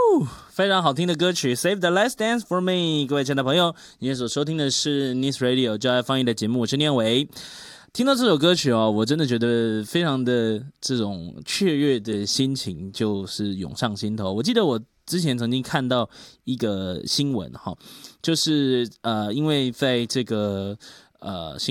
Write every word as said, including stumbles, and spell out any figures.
非常好听的歌曲 Save the Last Dance for Me。 各位亲爱的朋友，你现在所收听的是 Nice Radio 教爱放映的节目，我是念维。听到这首歌曲哦，我真的觉得非常的这种雀跃的心情就是涌上心头。我记得我之前曾经看到一个新闻哈，就是呃，因为在这个呃。